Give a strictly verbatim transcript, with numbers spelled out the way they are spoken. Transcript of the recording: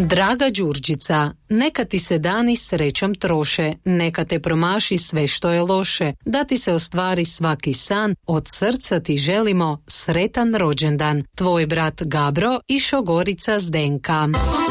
Draga Đurđica, neka ti se dani srećom troše, neka te promaši sve što je loše, da ti se ostvari svaki san, od srca ti želimo sretan rođendan. Tvoj brat Gabro i šogorica Zdenka.